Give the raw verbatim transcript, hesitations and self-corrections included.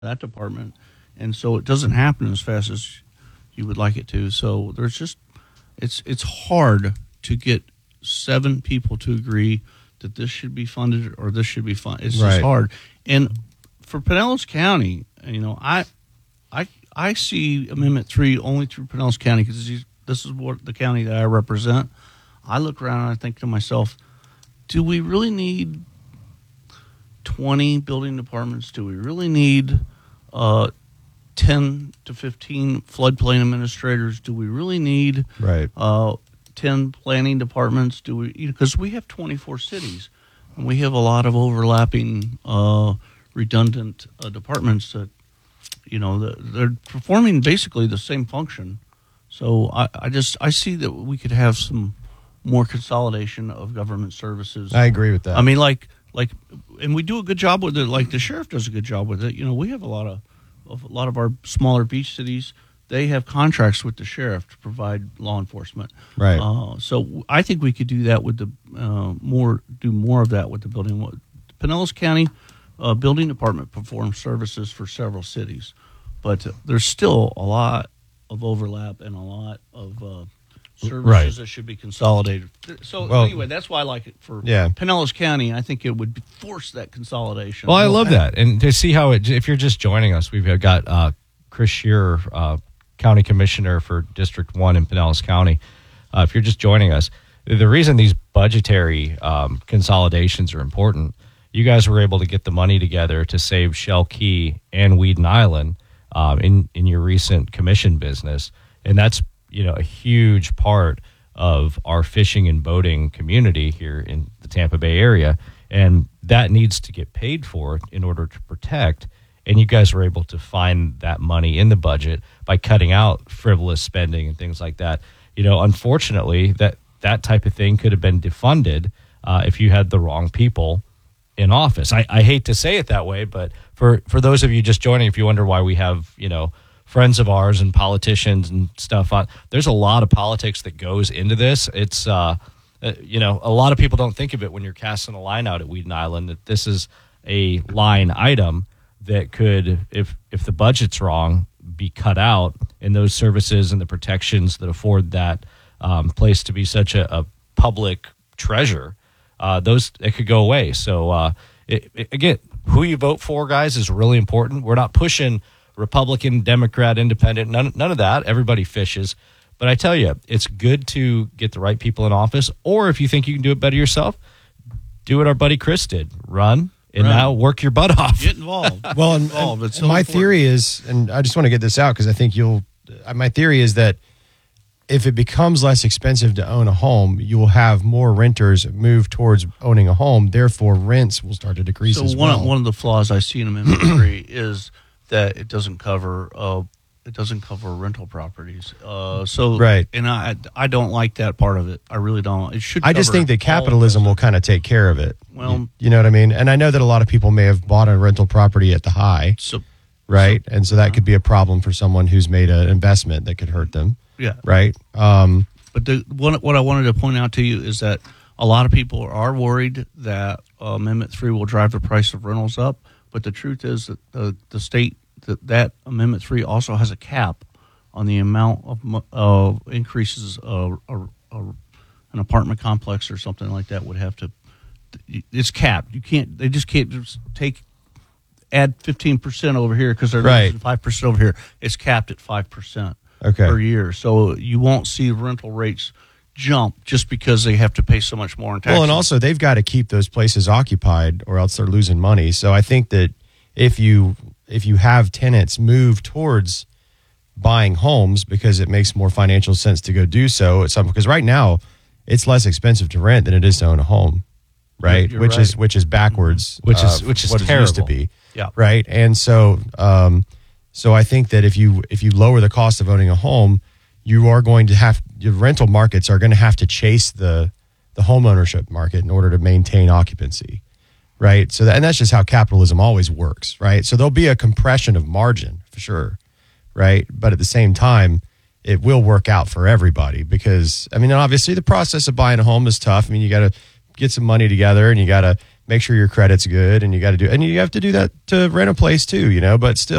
that department, and so it doesn't happen as fast as you would like it to. So there's just it's it's hard to get seven people to agree that this should be funded or this should be funded. It's right. just hard. And for Pinellas County, you know, I I I see Amendment Three only through Pinellas County because this is what the county that I represent. I look around and I think to myself, do we really need twenty building departments? Do we really need uh, ten to fifteen floodplain administrators? Do we really need right. uh, ten planning departments? Do we? Because we have twenty-four cities, and we have a lot of overlapping, uh, redundant uh, departments that, you know, the, they're performing basically the same function. So I, I just I see that we could have some more consolidation of government services. I agree with that. I mean, like. Like, and we do a good job with it. Like the sheriff does a good job with it. You know, we have a lot of, of a lot of our smaller beach cities. They have contracts with the sheriff to provide law enforcement. Right. Uh, so I think we could do that with the uh, more do more of that with the building. Pinellas County uh, Building Department performs services for several cities, but there's still a lot of overlap and a lot of uh, services right. that should be consolidated. So well, anyway, that's why I like it for yeah. Pinellas County. I think it would force that consolidation. Well, I love that. And to see how it, if you're just joining us, we've got uh, Chris Shearer, uh, County Commissioner for District one in Pinellas County. Uh, if you're just joining us, the reason these budgetary um, consolidations are important, you guys were able to get the money together to save Shell Key and Weeden Island um, in, in your recent commission business. And that's, you know, a huge part of our fishing and boating community here in the Tampa Bay area. And that needs to get paid for in order to protect. And you guys were able to find that money in the budget by cutting out frivolous spending and things like that. You know, unfortunately, that, that type of thing could have been defunded uh, if you had the wrong people in office. I, I hate to say it that way, but for, for those of you just joining, if you wonder why we have, you know, friends of ours and politicians and stuff, uh, there's a lot of politics that goes into this. It's, uh, uh, you know, a lot of people don't think of it when you're casting a line out at Weeden Island, that this is a line item that could, if if the budget's wrong, be cut out, and those services and the protections that afford that um, place to be such a, a public treasure, uh, those it could go away. So uh, it, it, again, who you vote for, guys, is really important. We're not pushing Republican, Democrat, Independent, none, none of that. Everybody fishes. But I tell you, it's good to get the right people in office, or if you think you can do it better yourself, do what our buddy Chris did. Run, and Run. now work your butt off. Get involved. Well, and, involved. and So my important. theory is, and I just want to get this out because I think you'll, uh, my theory is that if it becomes less expensive to own a home, you will have more renters move towards owning a home. Therefore, rents will start to decrease So as one, well. one of the flaws I see in Amendment three is that it doesn't cover uh, it doesn't cover rental properties. Uh, so right, and I I don't like that part of it. I really don't. It should. I just cover think that all capitalism of will kind of take care of it. Well, you, you know what I mean. And I know that a lot of people may have bought a rental property at the high, so, right, so, and so that uh-huh. could be a problem for someone who's made an investment that could hurt them. Yeah, right. Um, but the one, what I wanted to point out to you is that a lot of people are worried that uh, Amendment three will drive the price of rentals up. But the truth is that the, the state that that Amendment three also has a cap on the amount of uh, increases uh, a, a, an apartment complex or something like that would have to. It's capped. You can't. They just can't just take add fifteen percent over here because they're right. losing five percent over here. It's capped at five percent okay. per year. So you won't see rental rates jump just because they have to pay so much more in taxes. Well, and also they've got to keep those places occupied or else they're losing money. So I think that if you if you have tenants move towards buying homes because it makes more financial sense to go do so, it's because right now it's less expensive to rent than it is to own a home, right? You're which right. is which is backwards, Which is- uh, which is what it used to terrible. be, Yeah. right? And so, um, so I think that if you if you lower the cost of owning a home, you are going to have your rental markets are going to have to chase the the home ownership market in order to maintain occupancy. Right. So that, and that's just how capitalism always works. Right. So there'll be a compression of margin for sure. Right. But at the same time, it will work out for everybody because, I mean, obviously the process of buying a home is tough. I mean, you got to get some money together and you got to make sure your credit's good, and you got to do, and you have to do that to rent a place too, you know. But still.